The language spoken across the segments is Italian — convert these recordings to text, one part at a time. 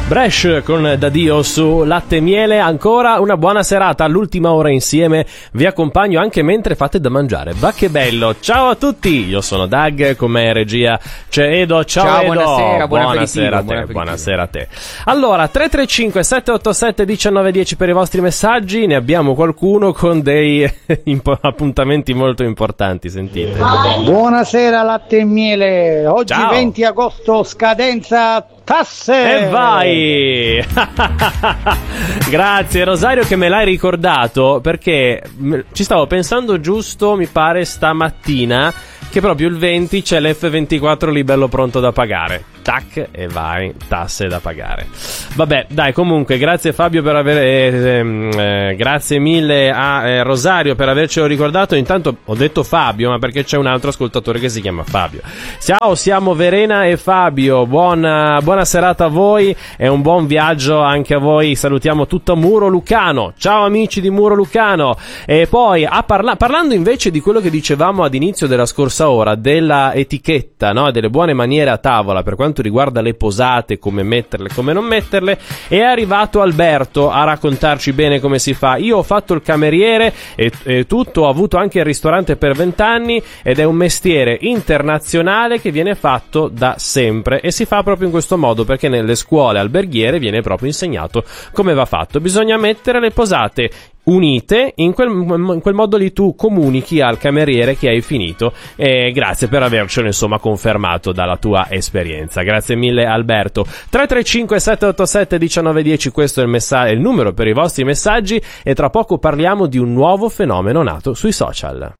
Bresh con Dadio su Latte e Miele. Ancora una buona serata, all'ultima ora insieme vi accompagno anche mentre fate da mangiare. Va che bello. Ciao a tutti, io sono Dag, con me in regia c'è Edo. Ciao Edo. Buonasera, buonasera a te. Allora, 335 787 1910 per i vostri messaggi. Ne abbiamo qualcuno con dei appuntamenti molto importanti, sentite. Buonasera Latte e Miele. Oggi Ciao. 20 agosto, scadenza tasse. E vai! Grazie Rosario che me l'hai ricordato, perché ci stavo pensando giusto, mi pare stamattina, che proprio il 20 c'è l'F24 lì bello pronto da pagare. Tac, e vai, tasse da pagare. Vabbè, dai, comunque, grazie Fabio per aver grazie mille a Rosario per avercelo ricordato. Intanto ho detto Fabio, ma perché c'è un altro ascoltatore che si chiama Fabio. Ciao, siamo Verena e Fabio. Buona serata a voi e un buon viaggio anche a voi. Salutiamo tutto Muro Lucano. Ciao amici di Muro Lucano. E poi parlando invece di quello che dicevamo ad inizio della scorsa ora, della etichetta, no? Delle buone maniere a tavola per quanto riguarda le posate, come metterle, come non metterle, è arrivato Alberto a raccontarci bene come si fa. Io ho fatto il cameriere e tutto, ho avuto anche il ristorante per 20 anni ed è un mestiere internazionale che viene fatto da sempre e si fa proprio in questo modo, perché nelle scuole alberghiere viene proprio insegnato come va fatto. Bisogna mettere le posate unite, in quel modo lì tu comunichi al cameriere che hai finito. E grazie per avercelo insomma confermato dalla tua esperienza. Grazie mille Alberto. 335 787 1910, questo è il numero per i vostri messaggi, e tra poco parliamo di un nuovo fenomeno nato sui social.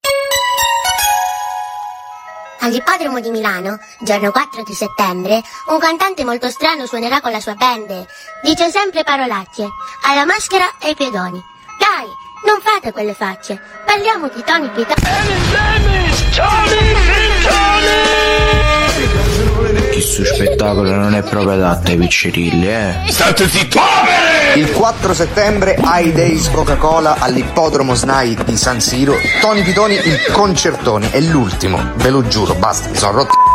All'ippodromo di Milano, giorno 4 di settembre, un cantante molto strano suonerà con la sua band. Dice sempre parolacce, alla maschera e ai pedoni. Dai, non fate quelle facce, parliamo di Tony Pitoni. Questo spettacolo non è proprio adatto ai piccirilli, State poveri! Il 4 settembre ai Days Coca-Cola all'ippodromo SNAI di San Siro, Tony Pitoni il concertone, è l'ultimo, ve lo giuro, basta, mi sono rotti.